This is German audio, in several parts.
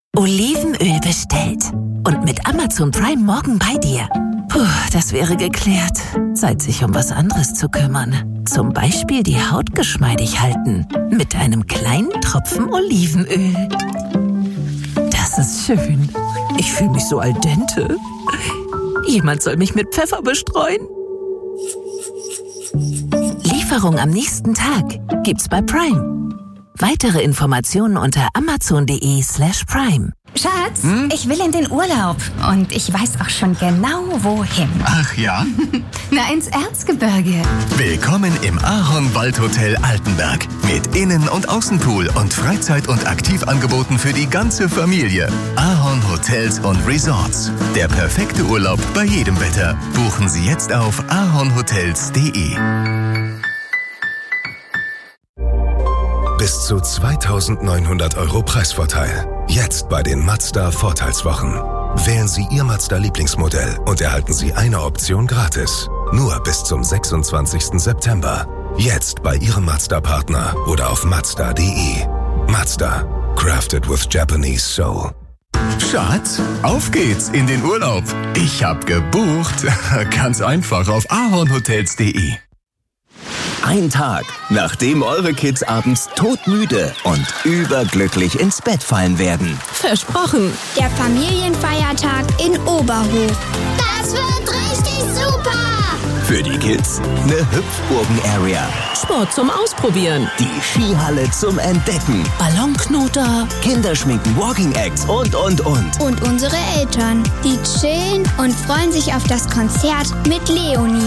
Olivenöl bestellt. Und mit Amazon Prime morgen bei dir. Puh, das wäre geklärt. Zeit, sich um was anderes zu kümmern. Zum Beispiel die Haut geschmeidig halten. Mit einem kleinen Tropfen Olivenöl. Das ist schön. Ich fühle mich so al dente. Jemand soll mich mit Pfeffer bestreuen. Lieferung am nächsten Tag gibt's bei Prime. Weitere Informationen unter amazon.de/prime. Schatz, ich will in den Urlaub. Und ich weiß auch schon genau, wohin. Ach ja? Na, ins Erzgebirge. Willkommen im Ahorn-Waldhotel Altenberg. Mit Innen- und Außenpool und Freizeit- und Aktivangeboten für die ganze Familie. Ahorn Hotels und Resorts. Der perfekte Urlaub bei jedem Wetter. Buchen Sie jetzt auf ahornhotels.de. Bis zu 2.900 € Preisvorteil. Jetzt bei den Mazda-Vorteilswochen. Wählen Sie Ihr Mazda-Lieblingsmodell und erhalten Sie eine Option gratis. Nur bis zum 26. September. Jetzt bei Ihrem Mazda-Partner oder auf Mazda.de. Mazda. Crafted with Japanese Soul. Schatz, auf geht's in den Urlaub. Ich hab gebucht. Ganz einfach auf ahornhotels.de. Ein Tag, nachdem eure Kids abends todmüde und überglücklich ins Bett fallen werden. Versprochen. Der Familienfeiertag in Oberhof. Das wird richtig super. Für die Kids eine Hüpfburgen-Area. Sport zum Ausprobieren. Die Skihalle zum Entdecken. Ballonknoter. Kinderschminken, Walking-Acts und. Und unsere Eltern, die chillen und freuen sich auf das Konzert mit Leonie.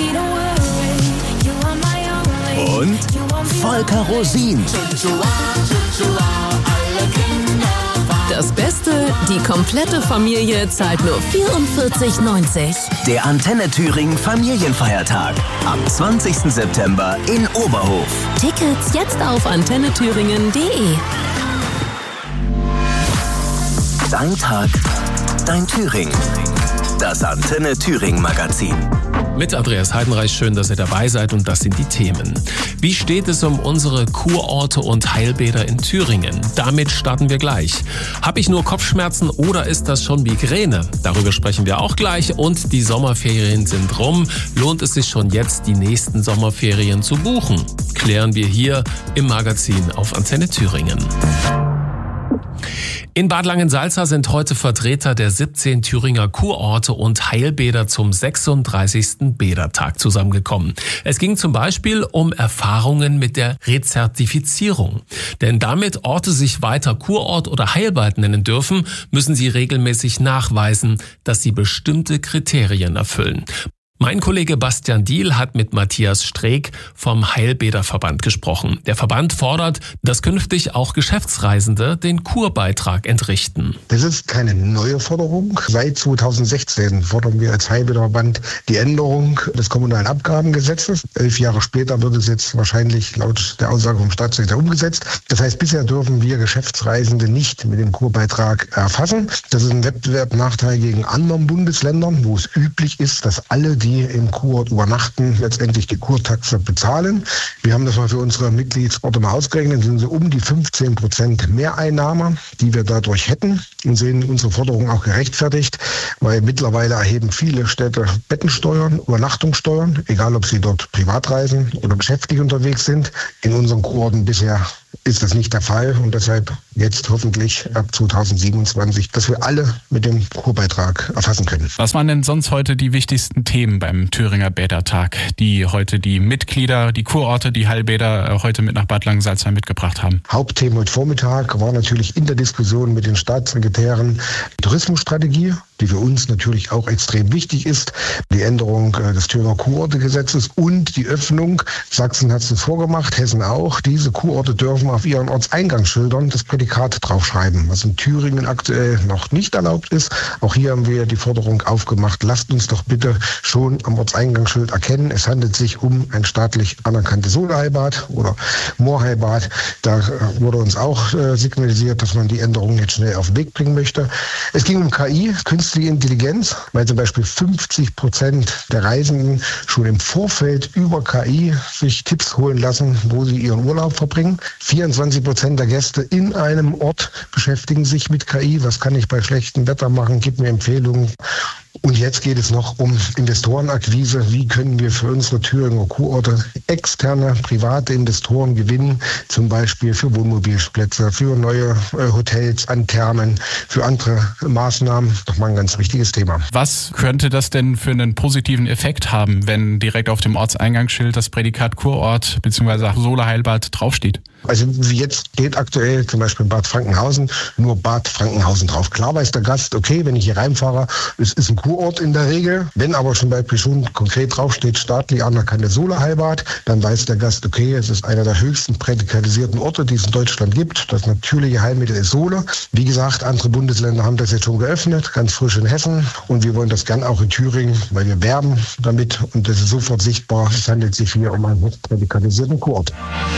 Und Volker Rosin. Das Beste, die komplette Familie zahlt nur 44,90. Der Antenne Thüringen Familienfeiertag. Am 20. September in Oberhof. Tickets jetzt auf antennethüringen.de. Dein Tag, dein Thüringen. Das Antenne Thüringen Magazin. Mit Andreas Heidenreich, schön, dass ihr dabei seid, und das sind die Themen. Wie steht es um unsere Kurorte und Heilbäder in Thüringen? Damit starten wir gleich. Habe ich nur Kopfschmerzen oder ist das schon Migräne? Darüber sprechen wir auch gleich, und die Sommerferien sind rum. Lohnt es sich schon jetzt, die nächsten Sommerferien zu buchen? Klären wir hier im Magazin auf Antenne Thüringen. In Bad Langensalza sind heute Vertreter der 17 Thüringer Kurorte und Heilbäder zum 36. Bädertag zusammengekommen. Es ging zum Beispiel um Erfahrungen mit der Rezertifizierung. Denn damit Orte sich weiter Kurort oder Heilbad nennen dürfen, müssen sie regelmäßig nachweisen, dass sie bestimmte Kriterien erfüllen. Mein Kollege Bastian Diehl hat mit Matthias Streeck vom Heilbäderverband gesprochen. Der Verband fordert, dass künftig auch Geschäftsreisende den Kurbeitrag entrichten. Das ist keine neue Forderung. Seit 2016 fordern wir als Heilbäderverband die Änderung des kommunalen Abgabengesetzes. 11 Jahre später wird es jetzt wahrscheinlich laut der Aussage vom Staatssekretär umgesetzt. Das heißt, bisher dürfen wir Geschäftsreisende nicht mit dem Kurbeitrag erfassen. Das ist ein Wettbewerbsnachteil gegen anderen Bundesländern, wo es üblich ist, dass alle, die im Kurort übernachten, letztendlich die Kurtaxe bezahlen. Wir haben das mal für unsere Mitgliedsorte mal ausgerechnet, sind so um die 15% Mehreinnahme, die wir dadurch hätten, und sehen unsere Forderung auch gerechtfertigt, weil mittlerweile erheben viele Städte Bettensteuern, Übernachtungssteuern, egal ob sie dort privat reisen oder geschäftlich unterwegs sind. In unseren Kurorten bisher ist das nicht der Fall, und deshalb jetzt hoffentlich ab 2027, dass wir alle mit dem Kurbeitrag erfassen können. Was waren denn sonst heute die wichtigsten Themen beim Thüringer Bädertag, die heute die Mitglieder, die Kurorte, die Heilbäder heute mit nach Bad Langensalza mitgebracht haben? Hauptthema heute Vormittag war natürlich in der Diskussion mit den Staatssekretären die Tourismusstrategie, die für uns natürlich auch extrem wichtig ist, die Änderung des Thüringer Kurortegesetzes und die Öffnung. Sachsen hat es vorgemacht, Hessen auch. Diese Kurorte dürfen auf ihren Ortseingangsschildern das Prädikat draufschreiben, was in Thüringen aktuell noch nicht erlaubt ist. Auch hier haben wir die Forderung aufgemacht, lasst uns doch bitte schon schon am Ortseingangsschild erkennen, es handelt sich um ein staatlich anerkanntes Solarheilbad oder Moorheilbad. Da wurde uns auch signalisiert, dass man die Änderungen jetzt schnell auf den Weg bringen möchte. Es ging um KI, künstliche Intelligenz, weil zum Beispiel 50% der Reisenden schon im Vorfeld über KI sich Tipps holen lassen, wo sie ihren Urlaub verbringen. 24% der Gäste in einem Ort beschäftigen sich mit KI. Was kann ich bei schlechtem Wetter machen? Gib mir Empfehlungen. Und jetzt geht es noch um Investorenakquise. Wie können wir für unsere Thüringer Kurorte externe, private Investoren gewinnen? Zum Beispiel für Wohnmobilplätze, für neue Hotels an Thermen, für andere Maßnahmen. Doch mal ein ganz wichtiges Thema. Was könnte das denn für einen positiven Effekt haben, wenn direkt auf dem Ortseingangsschild das Prädikat Kurort bzw. Solarheilbad draufsteht? Also wie jetzt steht aktuell zum Beispiel in Bad Frankenhausen nur Bad Frankenhausen drauf. Klar weiß der Gast, okay, wenn ich hier reinfahre, es ist ein Kurort in der Regel. Wenn aber zum Beispiel schon konkret draufsteht, staatlich anerkanntes Solarheilbad, dann weiß der Gast, okay, es ist einer der höchsten prädikalisierten Orte, die es in Deutschland gibt. Das natürliche Heilmittel ist Sohle. Wie gesagt, andere Bundesländer haben das jetzt schon geöffnet, ganz frisch in Hessen. Und wir wollen das gern auch in Thüringen, weil wir werben damit. Und das ist sofort sichtbar. Es handelt sich hier um einen hochprädikalisierten Kurort.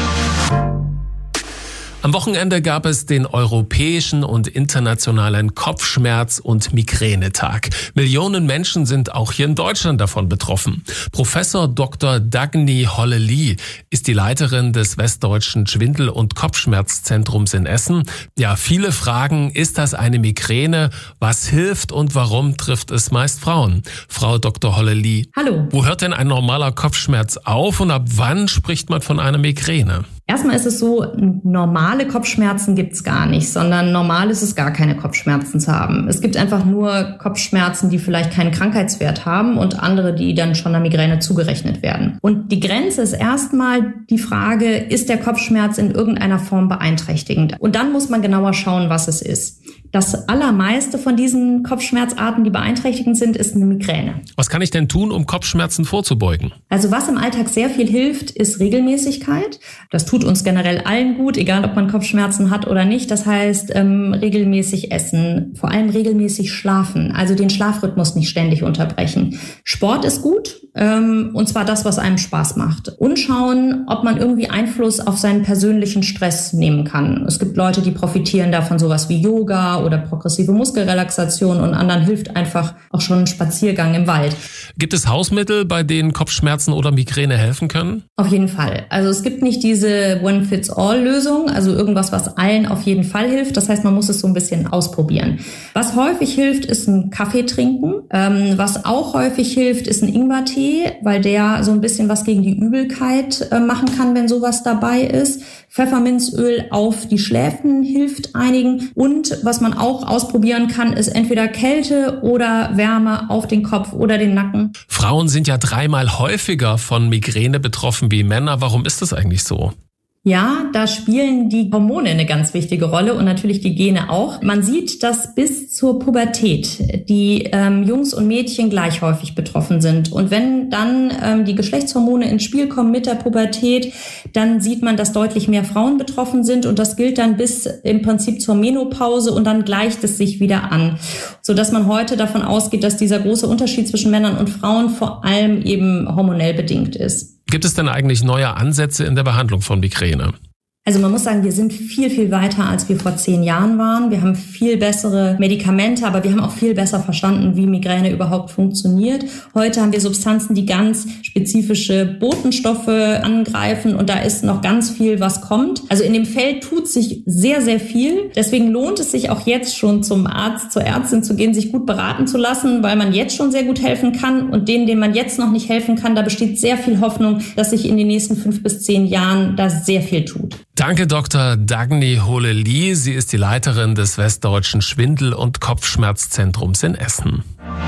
Am Wochenende gab es den europäischen und internationalen Kopfschmerz- und Migränetag. Millionen Menschen sind auch hier in Deutschland davon betroffen. Professor Dr. Dagny Hollely ist die Leiterin des Westdeutschen Schwindel- und Kopfschmerzzentrums in Essen. Ja, viele fragen, ist das eine Migräne? Was hilft und warum trifft es meist Frauen? Frau Dr. Hollely. Hallo. Wo hört denn ein normaler Kopfschmerz auf und ab wann spricht man von einer Migräne? Erstmal ist es so, normale Kopfschmerzen gibt's gar nicht, sondern normal ist es gar keine Kopfschmerzen zu haben. Es gibt einfach nur Kopfschmerzen, die vielleicht keinen Krankheitswert haben und andere, die dann schon einer Migräne zugerechnet werden. Und die Grenze ist erstmal die Frage, ist der Kopfschmerz in irgendeiner Form beeinträchtigend? Und dann muss man genauer schauen, was es ist. Das allermeiste von diesen Kopfschmerzarten, die beeinträchtigend sind, ist eine Migräne. Was kann ich denn tun, um Kopfschmerzen vorzubeugen? Also was im Alltag sehr viel hilft, ist Regelmäßigkeit. Das tut uns generell allen gut, egal ob man Kopfschmerzen hat oder nicht. Das heißt, regelmäßig essen, vor allem regelmäßig schlafen, also den Schlafrhythmus nicht ständig unterbrechen. Sport ist gut, und zwar das, was einem Spaß macht. Und schauen, ob man irgendwie Einfluss auf seinen persönlichen Stress nehmen kann. Es gibt Leute, die profitieren davon, sowas wie Yoga oder progressive Muskelrelaxation, und anderen hilft einfach auch schon ein Spaziergang im Wald. Gibt es Hausmittel, bei denen Kopfschmerzen oder Migräne helfen können? Auf jeden Fall. Also es gibt nicht diese One-Fits-All-Lösung, also irgendwas, was allen auf jeden Fall hilft. Das heißt, man muss es so ein bisschen ausprobieren. Was häufig hilft, ist ein Kaffee trinken. Was auch häufig hilft, ist ein Ingwertee, weil der so ein bisschen was gegen die Übelkeit machen kann, wenn sowas dabei ist. Pfefferminzöl auf die Schläfen hilft einigen. Und was man auch ausprobieren kann, ist entweder Kälte oder Wärme auf den Kopf oder den Nacken. Frauen sind ja 3-mal häufiger von Migräne betroffen wie Männer. Warum ist das eigentlich so? Ja, da spielen die Hormone eine ganz wichtige Rolle und natürlich die Gene auch. Man sieht, dass bis zur Pubertät die Jungs und Mädchen gleich häufig betroffen sind. Und wenn dann die Geschlechtshormone ins Spiel kommen mit der Pubertät, dann sieht man, dass deutlich mehr Frauen betroffen sind. Und das gilt dann bis im Prinzip zur Menopause, und dann gleicht es sich wieder an. Sodass man heute davon ausgeht, dass dieser große Unterschied zwischen Männern und Frauen vor allem eben hormonell bedingt ist. Gibt es denn eigentlich neue Ansätze in der Behandlung von Migräne? Also man muss sagen, wir sind viel, viel weiter, als wir vor 10 Jahren waren. Wir haben viel bessere Medikamente, aber wir haben auch viel besser verstanden, wie Migräne überhaupt funktioniert. Heute haben wir Substanzen, die ganz spezifische Botenstoffe angreifen, und da ist noch ganz viel, was kommt. Also in dem Feld tut sich sehr, sehr viel. Deswegen lohnt es sich auch jetzt schon, zum Arzt, zur Ärztin zu gehen, sich gut beraten zu lassen, weil man jetzt schon sehr gut helfen kann, und denen man jetzt noch nicht helfen kann, da besteht sehr viel Hoffnung, dass sich in den nächsten 5 bis 10 Jahren da sehr viel tut. Danke, Dr. Dagny Hollely. Sie ist die Leiterin des Westdeutschen Schwindel- und Kopfschmerzzentrums in Essen.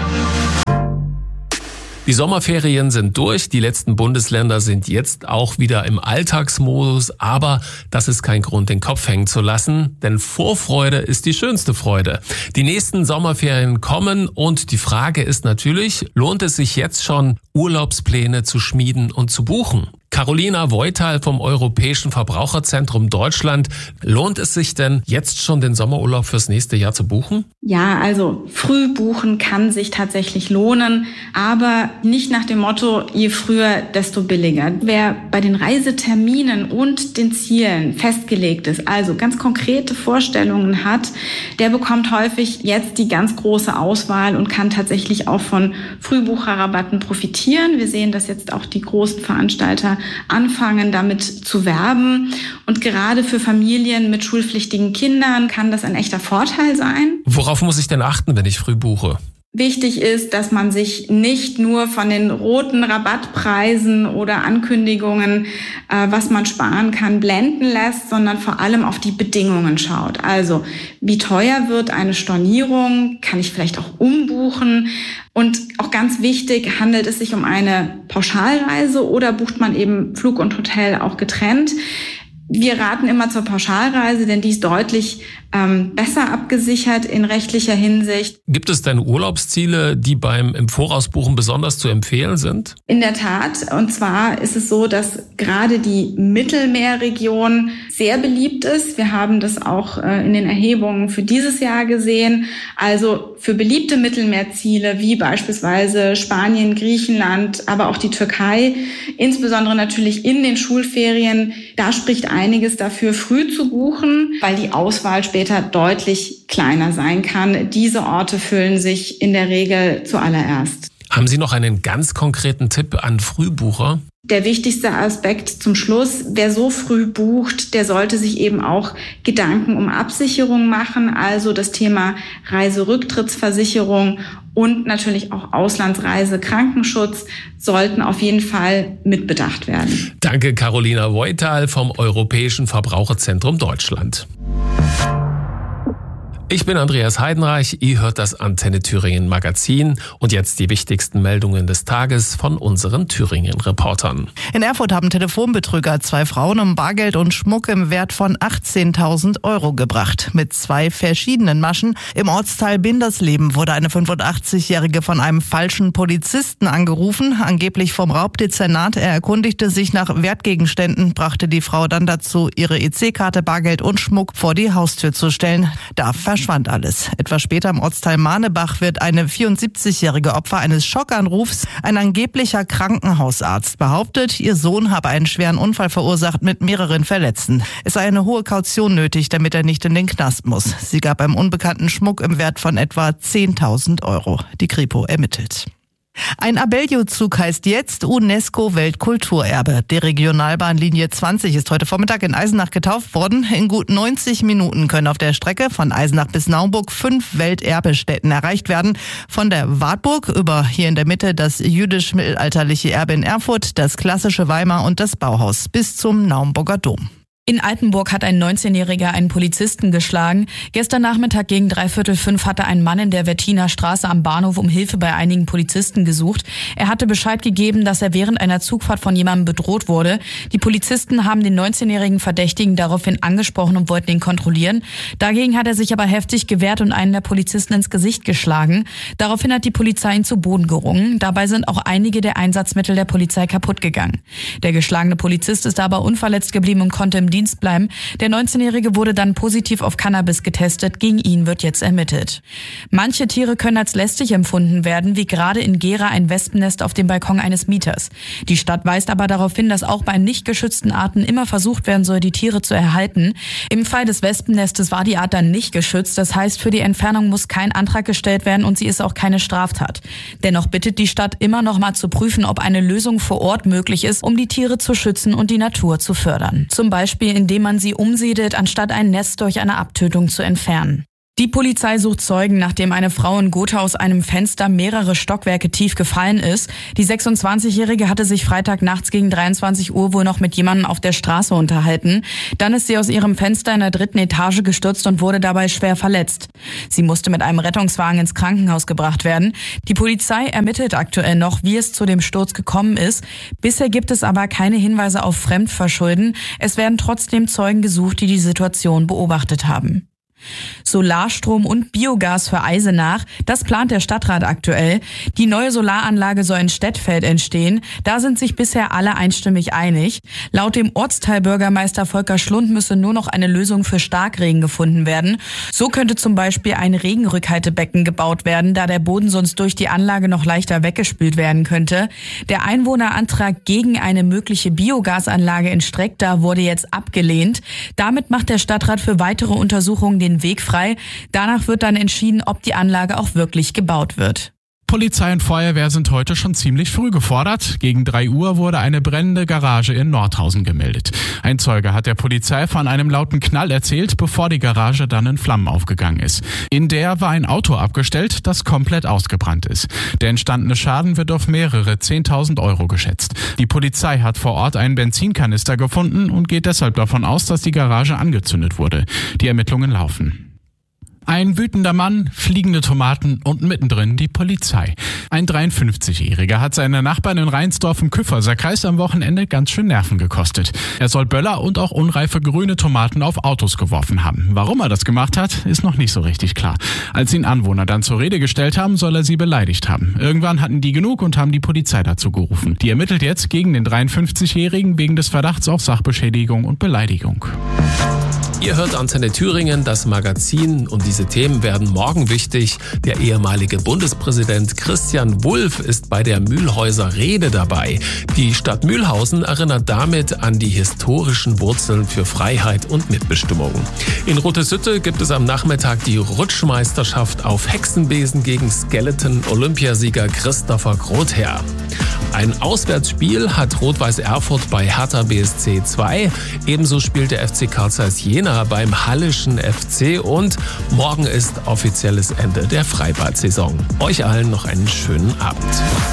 Die Sommerferien sind durch, die letzten Bundesländer sind jetzt auch wieder im Alltagsmodus, aber das ist kein Grund, den Kopf hängen zu lassen, denn Vorfreude ist die schönste Freude. Die nächsten Sommerferien kommen, und die Frage ist natürlich, lohnt es sich jetzt schon, Urlaubspläne zu schmieden und zu buchen? Carolina Voital vom Europäischen Verbraucherzentrum Deutschland. Lohnt es sich denn, jetzt schon den Sommerurlaub fürs nächste Jahr zu buchen? Ja, also früh buchen kann sich tatsächlich lohnen, aber nicht nach dem Motto, je früher, desto billiger. Wer bei den Reiseterminen und den Zielen festgelegt ist, also ganz konkrete Vorstellungen hat, der bekommt häufig jetzt die ganz große Auswahl und kann tatsächlich auch von Frühbucherrabatten profitieren. Wir sehen, dass jetzt auch die großen Veranstalter anfangen, damit zu werben. Und gerade für Familien mit schulpflichtigen Kindern kann das ein echter Vorteil sein. Worauf muss ich denn achten, wenn ich früh buche? Wichtig ist, dass man sich nicht nur von den roten Rabattpreisen oder Ankündigungen, was man sparen kann, blenden lässt, sondern vor allem auf die Bedingungen schaut. Also, wie teuer wird eine Stornierung? Kann ich vielleicht auch umbuchen? Und auch ganz wichtig, handelt es sich um eine Pauschalreise oder bucht man eben Flug und Hotel auch getrennt? Wir raten immer zur Pauschalreise, denn die ist deutlich besser abgesichert in rechtlicher Hinsicht. Gibt es denn Urlaubsziele, die beim im Vorausbuchen besonders zu empfehlen sind? In der Tat. Und zwar ist es so, dass gerade die Mittelmeerregion sehr beliebt ist. Wir haben das auch in den Erhebungen für dieses Jahr gesehen. Also für beliebte Mittelmeerziele wie beispielsweise Spanien, Griechenland, aber auch die Türkei, insbesondere natürlich in den Schulferien, da spricht einiges dafür, früh zu buchen, weil die Auswahl später deutlich kleiner sein kann. Diese Orte füllen sich in der Regel zuallererst. Haben Sie noch einen ganz konkreten Tipp an Frühbucher? Der wichtigste Aspekt zum Schluss, wer so früh bucht, der sollte sich eben auch Gedanken um Absicherung machen, also das Thema Reiserücktrittsversicherung und natürlich auch Auslandsreise, Krankenschutz sollten auf jeden Fall mitbedacht werden. Danke, Carolina Voital vom Europäischen Verbraucherzentrum Deutschland. Ich bin Andreas Heidenreich, ihr hört das Antenne Thüringen Magazin und jetzt die wichtigsten Meldungen des Tages von unseren Thüringen-Reportern. In Erfurt haben Telefonbetrüger 2 Frauen um Bargeld und Schmuck im Wert von 18.000 € gebracht. Mit 2 verschiedenen Maschen. Im Ortsteil Bindersleben wurde eine 85-Jährige von einem falschen Polizisten angerufen, angeblich vom Raubdezernat. Er erkundigte sich nach Wertgegenständen, brachte die Frau dann dazu, ihre EC-Karte, Bargeld und Schmuck vor die Haustür zu stellen. Da verschwand alles. Etwas später im Ortsteil Mahnebach wird eine 74-jährige Opfer eines Schockanrufs. Ein angeblicher Krankenhausarzt behauptet, ihr Sohn habe einen schweren Unfall verursacht mit mehreren Verletzten. Es sei eine hohe Kaution nötig, damit er nicht in den Knast muss. Sie gab einem Unbekannten Schmuck im Wert von etwa 10.000 €. Die Kripo ermittelt. Ein Abellio-Zug heißt jetzt UNESCO-Weltkulturerbe. Die Regionalbahnlinie 20 ist heute Vormittag in Eisenach getauft worden. In gut 90 Minuten können auf der Strecke von Eisenach bis Naumburg 5 Welterbestätten erreicht werden. Von der Wartburg über hier in der Mitte das jüdisch-mittelalterliche Erbe in Erfurt, das klassische Weimar und das Bauhaus bis zum Naumburger Dom. In Altenburg hat ein 19-Jähriger einen Polizisten geschlagen. Gestern Nachmittag gegen 4:45 hatte ein Mann in der Wettiner Straße am Bahnhof um Hilfe bei einigen Polizisten gesucht. Er hatte Bescheid gegeben, dass er während einer Zugfahrt von jemandem bedroht wurde. Die Polizisten haben den 19-jährigen Verdächtigen daraufhin angesprochen und wollten ihn kontrollieren. Dagegen hat er sich aber heftig gewehrt und einen der Polizisten ins Gesicht geschlagen. Daraufhin hat die Polizei ihn zu Boden gerungen. Dabei sind auch einige der Einsatzmittel der Polizei kaputt gegangen. Der geschlagene Polizist ist aber unverletzt geblieben und konnte im Dienst bleiben. Der 19-Jährige wurde dann positiv auf Cannabis getestet. Gegen ihn wird jetzt ermittelt. Manche Tiere können als lästig empfunden werden, wie gerade in Gera ein Wespennest auf dem Balkon eines Mieters. Die Stadt weist aber darauf hin, dass auch bei nicht geschützten Arten immer versucht werden soll, die Tiere zu erhalten. Im Fall des Wespennestes war die Art dann nicht geschützt. Das heißt, für die Entfernung muss kein Antrag gestellt werden und sie ist auch keine Straftat. Dennoch bittet die Stadt immer noch mal zu prüfen, ob eine Lösung vor Ort möglich ist, um die Tiere zu schützen und die Natur zu fördern. Zum Beispiel, indem man sie umsiedelt, anstatt ein Nest durch eine Abtötung zu entfernen. Die Polizei sucht Zeugen, nachdem eine Frau in Gotha aus einem Fenster mehrere Stockwerke tief gefallen ist. Die 26-Jährige hatte sich Freitag nachts gegen 23 Uhr wohl noch mit jemandem auf der Straße unterhalten. Dann ist sie aus ihrem Fenster in der 3. Etage gestürzt und wurde dabei schwer verletzt. Sie musste mit einem Rettungswagen ins Krankenhaus gebracht werden. Die Polizei ermittelt aktuell noch, wie es zu dem Sturz gekommen ist. Bisher gibt es aber keine Hinweise auf Fremdverschulden. Es werden trotzdem Zeugen gesucht, die die Situation beobachtet haben. Solarstrom und Biogas für Eisenach, das plant der Stadtrat aktuell. Die neue Solaranlage soll in Stettfeld entstehen. Da sind sich bisher alle einstimmig einig. Laut dem Ortsteilbürgermeister Volker Schlund müsse nur noch eine Lösung für Starkregen gefunden werden. So könnte zum Beispiel ein Regenrückhaltebecken gebaut werden, da der Boden sonst durch die Anlage noch leichter weggespült werden könnte. Der Einwohnerantrag gegen eine mögliche Biogasanlage in Streckda wurde jetzt abgelehnt. Damit macht der Stadtrat für weitere Untersuchungen den Weg frei. Danach wird dann entschieden, ob die Anlage auch wirklich gebaut wird. Polizei und Feuerwehr sind heute schon ziemlich früh gefordert. Gegen 3 Uhr wurde eine brennende Garage in Nordhausen gemeldet. Ein Zeuge hat der Polizei von einem lauten Knall erzählt, bevor die Garage dann in Flammen aufgegangen ist. In der war ein Auto abgestellt, das komplett ausgebrannt ist. Der entstandene Schaden wird auf mehrere 10.000 € geschätzt. Die Polizei hat vor Ort einen Benzinkanister gefunden und geht deshalb davon aus, dass die Garage angezündet wurde. Die Ermittlungen laufen. Ein wütender Mann, fliegende Tomaten und mittendrin die Polizei. Ein 53-Jähriger hat seine Nachbarn in Reinsdorf im Kyffhäuserkreis am Wochenende ganz schön Nerven gekostet. Er soll Böller und auch unreife grüne Tomaten auf Autos geworfen haben. Warum er das gemacht hat, ist noch nicht so richtig klar. Als ihn Anwohner dann zur Rede gestellt haben, soll er sie beleidigt haben. Irgendwann hatten die genug und haben die Polizei dazu gerufen. Die ermittelt jetzt gegen den 53-Jährigen wegen des Verdachts auf Sachbeschädigung und Beleidigung. Ihr hört Antenne Thüringen, das Magazin, und diese Themen werden morgen wichtig. Der ehemalige Bundespräsident Christian Wulff ist bei der Mühlhäuser Rede dabei. Die Stadt Mühlhausen erinnert damit an die historischen Wurzeln für Freiheit und Mitbestimmung. In Rothesütte gibt es am Nachmittag die Rutschmeisterschaft auf Hexenbesen gegen Skeleton-Olympiasieger Christopher Grother. Ein Auswärtsspiel hat Rot-Weiß Erfurt bei Hertha BSC 2. Ebenso spielt der FC Carl Zeiss Jena beim Hallischen FC und morgen ist offizielles Ende der Freibad-Saison. Euch allen noch einen schönen Abend.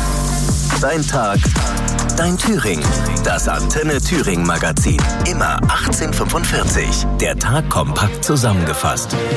Dein Tag, dein Thüringen. Das Antenne Thüringen Magazin. Immer 18:45. Der Tag kompakt zusammengefasst.